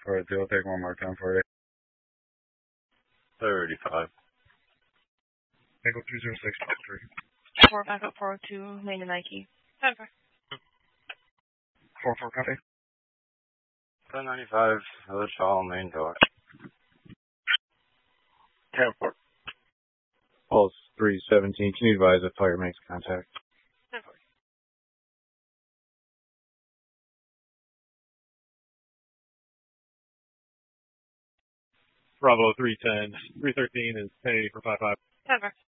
For it, I'll take one more time for you. 35. Echo 20653. 4 backup 402, Lane and Nike. 44 copy. 1095, Village Hall, main door. 10-4. Pulse 317, can you advise if fire makes contact? 10-4. Bravo 310, 313 is 1080 for 55. 10-4.